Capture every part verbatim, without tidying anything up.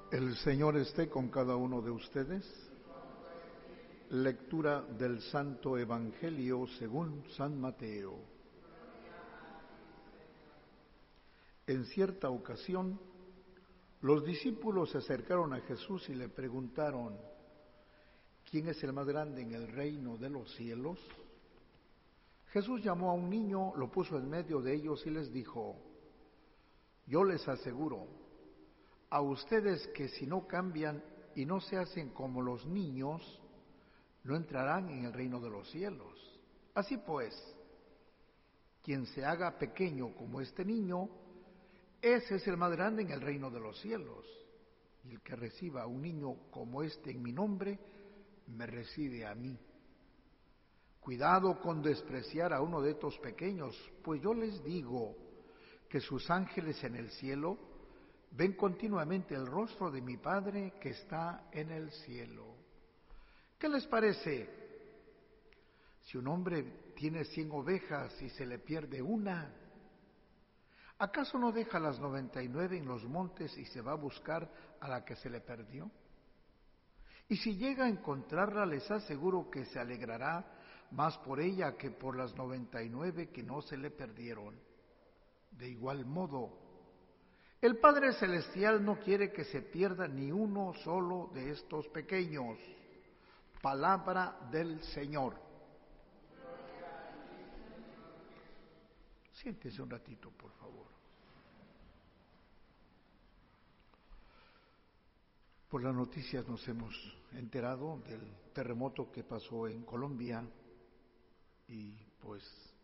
El Señor esté con cada uno de ustedes. Lectura del Santo Evangelio según San Mateo. En cierta ocasión, los discípulos se acercaron a Jesús y le preguntaron: ¿quién es el más grande en el reino de los cielos? Jesús llamó a un niño, lo puso en medio de ellos y les dijo: yo les aseguro a ustedes que si no cambian y no se hacen como los niños, no entrarán en el reino de los cielos. Así pues, quien se haga pequeño como este niño, ese es el más grande en el reino de los cielos. Y el que reciba a un niño como este en mi nombre, me recibe a mí. Cuidado con despreciar a uno de estos pequeños, pues yo les digo que sus ángeles en el cielo ven continuamente el rostro de mi Padre que está en el cielo. ¿Qué les parece? Si un hombre tiene cien ovejas y se le pierde una, ¿acaso no deja las noventa y nueve en los montes y se va a buscar a la que se le perdió? Y si llega a encontrarla, les aseguro que se alegrará más por ella que por las noventa y nueve que no se le perdieron. De igual modo, el Padre Celestial no quiere que se pierda ni uno solo de estos pequeños. Palabra del Señor. Siéntese un ratito, por favor. Por las noticias nos hemos enterado del terremoto que pasó en Colombia y pues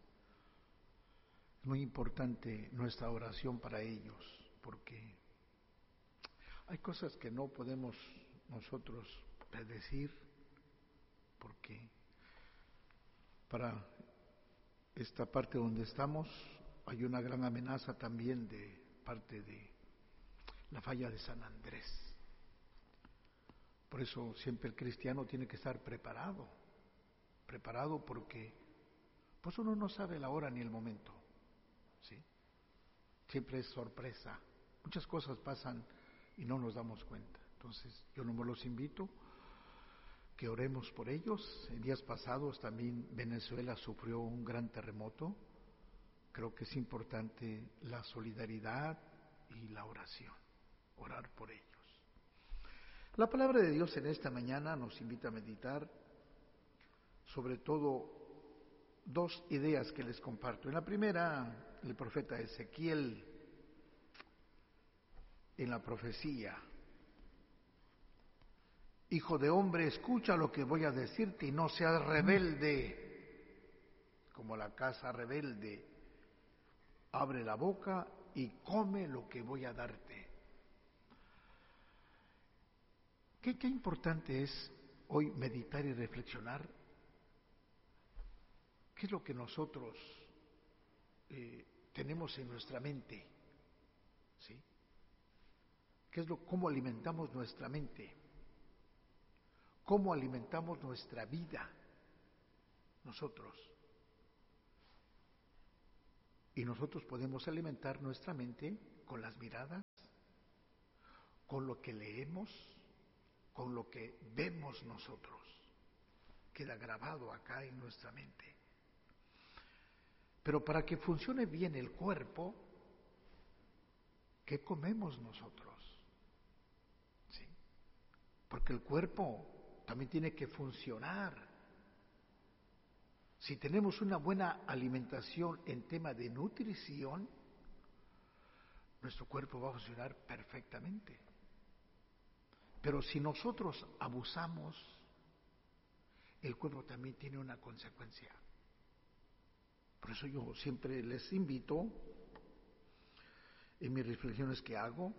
es muy importante nuestra oración para ellos, porque hay cosas que no podemos nosotros predecir, porque para esta parte donde estamos hay una gran amenaza también de parte de la falla de San Andrés. Por eso siempre el cristiano tiene que estar preparado, preparado porque pues uno no sabe la hora ni el momento, ¿sí? Siempre es sorpresa, muchas cosas pasan y no nos damos cuenta. Entonces yo no me los invito que oremos por ellos. En días pasados también Venezuela sufrió un gran terremoto. Creo que es importante la solidaridad y la oración, orar por ellos. La palabra de Dios en esta mañana nos invita a meditar sobre todo dos ideas que les comparto. En la primera, el profeta Ezequiel, en la profecía: hijo de hombre, escucha lo que voy a decirte y no seas rebelde, como la casa rebelde. Abre la boca y come lo que voy a darte. ¿Qué, qué importante es hoy meditar y reflexionar? ¿Qué es lo que nosotros eh, tenemos en nuestra mente? ¿Sí? ¿Qué es lo, cómo alimentamos nuestra mente? ¿Cómo alimentamos nuestra vida? Nosotros. Y nosotros podemos alimentar nuestra mente con las miradas, con lo que leemos, con lo que vemos nosotros. Queda grabado acá en nuestra mente. Pero para que funcione bien el cuerpo, ¿qué comemos nosotros? ¿Sí? Porque el cuerpo también tiene que funcionar. Si tenemos una buena alimentación en tema de nutrición, nuestro cuerpo va a funcionar perfectamente. Pero si nosotros abusamos, el cuerpo también tiene una consecuencia. Por eso yo siempre les invito, en mis reflexiones que hago,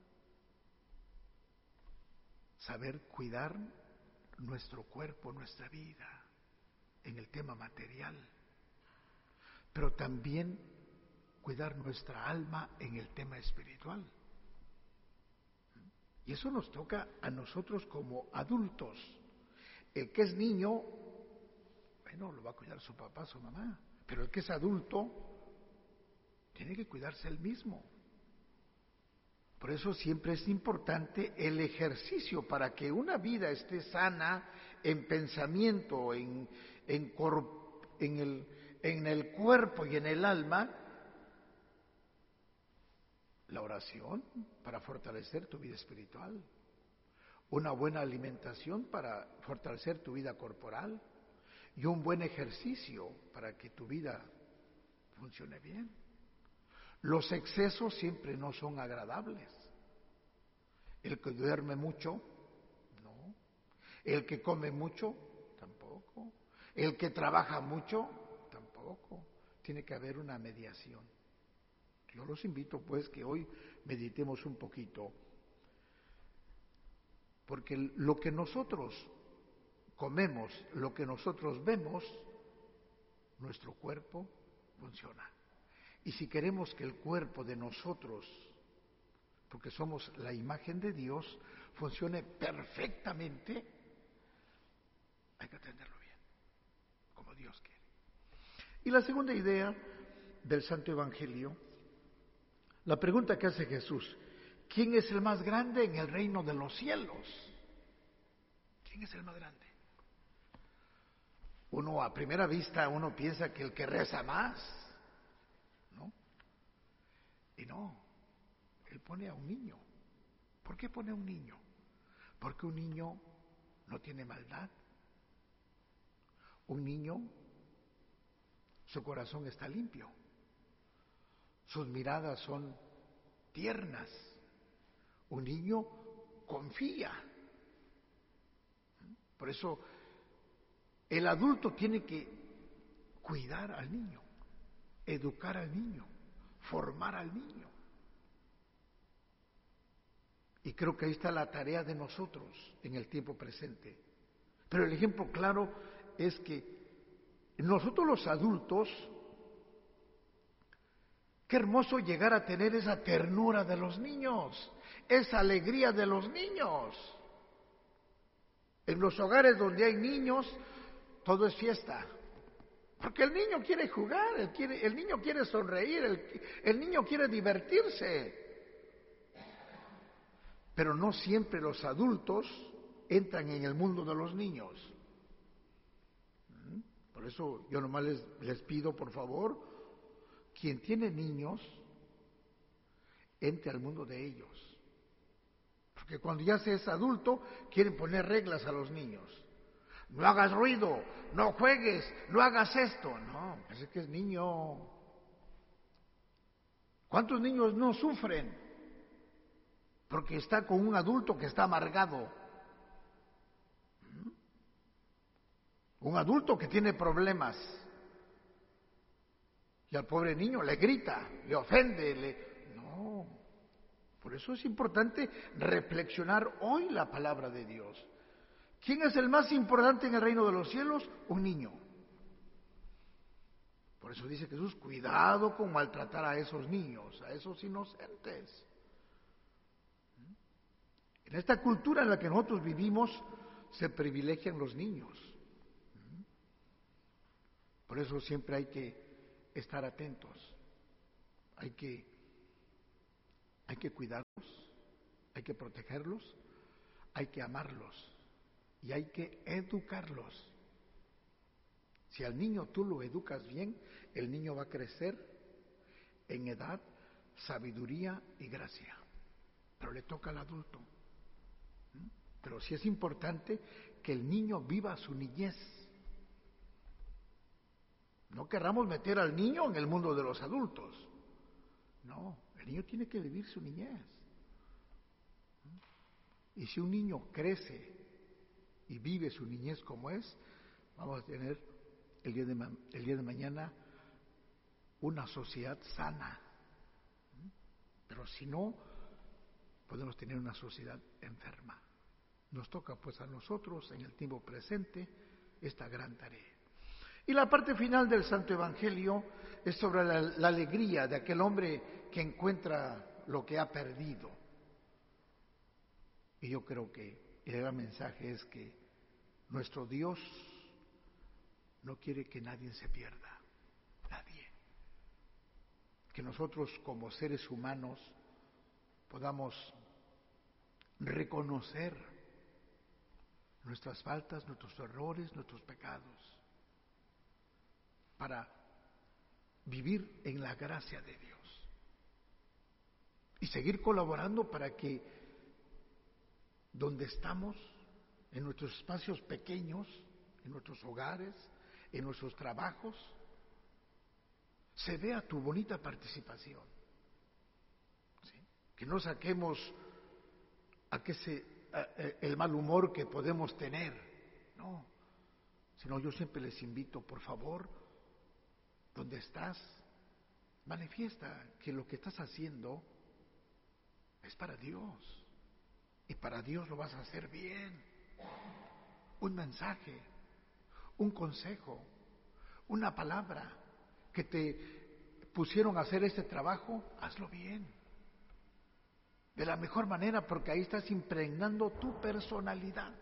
saber cuidar nuestro cuerpo, nuestra vida, en el tema material, pero también cuidar nuestra alma en el tema espiritual. Y eso nos toca a nosotros como adultos. El que es niño, bueno, lo va a cuidar su papá, su mamá, pero el que es adulto tiene que cuidarse él mismo. Por eso siempre es importante el ejercicio para que una vida esté sana en pensamiento, en, en, cor, en, el, en el cuerpo y en el alma. La oración para fortalecer tu vida espiritual, una buena alimentación para fortalecer tu vida corporal y un buen ejercicio para que tu vida funcione bien. Los excesos siempre no son agradables. El que duerme mucho, no. El que come mucho, tampoco. El que trabaja mucho, tampoco. Tiene que haber una mediación. Yo los invito pues que hoy meditemos un poquito, porque lo que nosotros comemos, lo que nosotros vemos, nuestro cuerpo funciona. Y si queremos que el cuerpo de nosotros, porque somos la imagen de Dios, funcione perfectamente, hay que atenderlo bien, como Dios quiere. Y la segunda idea del Santo Evangelio, la pregunta que hace Jesús: ¿quién es el más grande en el reino de los cielos? ¿Quién es el más grande? Uno a primera vista, uno piensa que el que reza más, ¿no? Y no, él pone a un niño. ¿Por qué pone a un niño? Porque un niño no tiene maldad. Un niño, su corazón está limpio. Sus miradas son tiernas. Un niño confía. Por eso el adulto tiene que cuidar al niño, educar al niño, formar al niño. Y creo que ahí está la tarea de nosotros en el tiempo presente. Pero el ejemplo claro es que nosotros los adultos, qué hermoso llegar a tener esa ternura de los niños, esa alegría de los niños. En los hogares donde hay niños, todo es fiesta. Porque el niño quiere jugar, el, quiere, el niño quiere sonreír, el, el niño quiere divertirse. Pero no siempre los adultos entran en el mundo de los niños. Por eso yo nomás les, les pido, por favor, quien tiene niños, entre al mundo de ellos. Porque cuando ya se es adulto, quieren poner reglas a los niños. No hagas ruido, no juegues, no hagas esto. No, es que es niño. ¿Cuántos niños no sufren? Porque está con un adulto que está amargado. Un adulto que tiene problemas. Y al pobre niño le grita, le ofende, le... No. Por eso es importante reflexionar hoy la palabra de Dios. ¿Quién es el más importante en el reino de los cielos? Un niño. Por eso dice Jesús, cuidado con maltratar a esos niños, a esos inocentes. En esta cultura en la que nosotros vivimos, se privilegian los niños. Por eso siempre hay que estar atentos, hay que, hay que cuidarlos, hay que protegerlos, hay que amarlos y hay que educarlos. Si al niño tú lo educas bien, el niño va a crecer en edad, sabiduría y gracia. Pero le toca al adulto. Pero sí es importante que el niño viva su niñez. No querramos meter al niño en el mundo de los adultos. No, el niño tiene que vivir su niñez. Y si un niño crece y vive su niñez como es, vamos a tener el día de, ma- el día de mañana una sociedad sana. Pero si no, podemos tener una sociedad enferma. Nos toca pues a nosotros en el tiempo presente esta gran tarea. Y la parte final del Santo Evangelio es sobre la, la alegría de aquel hombre que encuentra lo que ha perdido. Y yo creo que el gran mensaje es que nuestro Dios no quiere que nadie se pierda, nadie. Que nosotros como seres humanos podamos reconocer nuestras faltas, nuestros errores, nuestros pecados, para vivir en la gracia de Dios y seguir colaborando para que donde estamos, en nuestros espacios pequeños, en nuestros hogares, en nuestros trabajos, se vea tu bonita participación. ¿Sí? Que no saquemos a que se, a, a, el mal humor que podemos tener, no, sino yo siempre les invito, por favor, donde estás, manifiesta que lo que estás haciendo es para Dios, y para Dios lo vas a hacer bien. Un mensaje, un consejo, una palabra que te pusieron a hacer este trabajo, hazlo bien, de la mejor manera, porque ahí estás impregnando tu personalidad.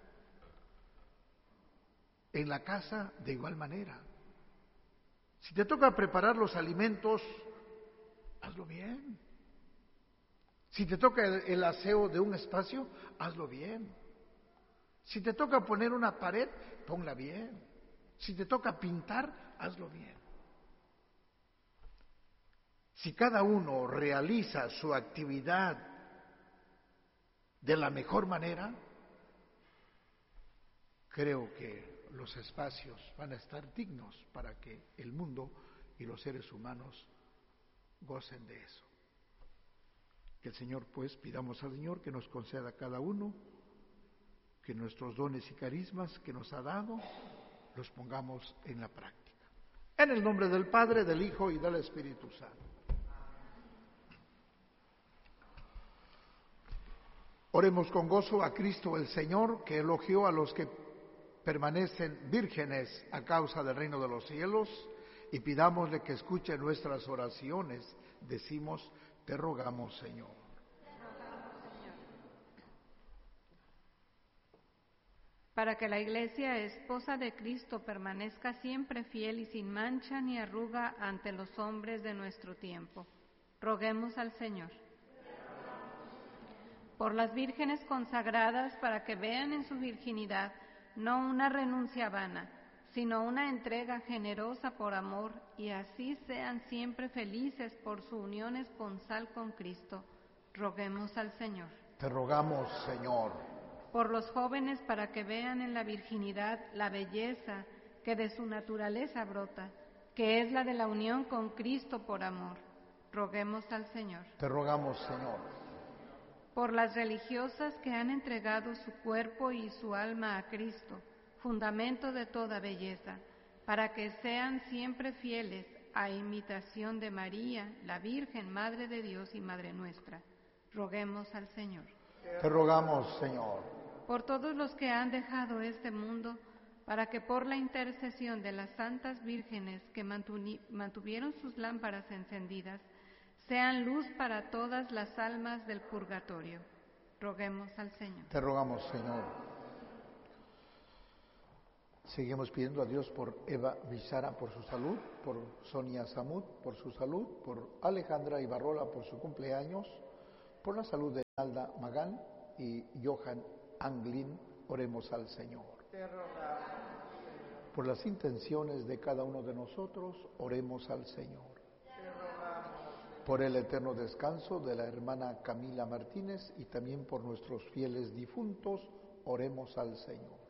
En la casa, de igual manera. Si te toca preparar los alimentos, hazlo bien. Si te toca el, el aseo de un espacio, hazlo bien. Si te toca poner una pared, ponla bien. Si te toca pintar, hazlo bien. Si cada uno realiza su actividad de la mejor manera, creo que los espacios van a estar dignos para que el mundo y los seres humanos gocen de eso. Que el Señor, pues, pidamos al Señor que nos conceda a cada uno que nuestros dones y carismas que nos ha dado los pongamos en la práctica. En el nombre del Padre, del Hijo y del Espíritu Santo. Oremos con gozo a Cristo el Señor, que elogió a los que permanecen vírgenes a causa del reino de los cielos, y pidámosle que escuche nuestras oraciones. Decimos: te rogamos, Señor. Te rogamos, Señor. Para que la Iglesia, esposa de Cristo, permanezca siempre fiel y sin mancha ni arruga ante los hombres de nuestro tiempo, roguemos al Señor. Por las vírgenes consagradas, para que vean en su virginidad no una renuncia vana, sino una entrega generosa por amor, y así sean siempre felices por su unión esponsal con Cristo, roguemos al Señor. Te rogamos, Señor. Por los jóvenes, para que vean en la virginidad la belleza que de su naturaleza brota, que es la de la unión con Cristo por amor, roguemos al Señor. Te rogamos, Señor. Por las religiosas que han entregado su cuerpo y su alma a Cristo, fundamento de toda belleza, para que sean siempre fieles a imitación de María, la Virgen, Madre de Dios y Madre nuestra. Roguemos al Señor. Te rogamos, Señor. Por todos los que han dejado este mundo, para que por la intercesión de las santas vírgenes que mantuvieron sus lámparas encendidas, sean luz para todas las almas del purgatorio. Roguemos al Señor. Te rogamos, Señor. Seguimos pidiendo a Dios por Eva Bizara por su salud, por Sonia Samud por su salud, por Alejandra Ibarrola por su cumpleaños, por la salud de Alda Magán y Johan Anglin. Oremos al Señor. Te rogamos. Por las intenciones de cada uno de nosotros, oremos al Señor. Por el eterno descanso de la hermana Camila Martínez y también por nuestros fieles difuntos, oremos al Señor.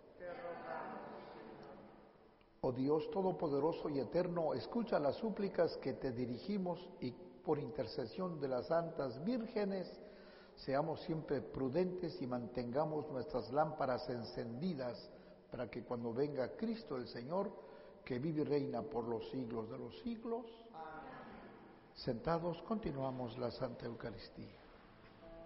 Oh Dios Todopoderoso y Eterno, escucha las súplicas que te dirigimos y por intercesión de las santas vírgenes, seamos siempre prudentes y mantengamos nuestras lámparas encendidas para que cuando venga Cristo el Señor, que vive y reina por los siglos de los siglos, sentados, continuamos la Santa Eucaristía.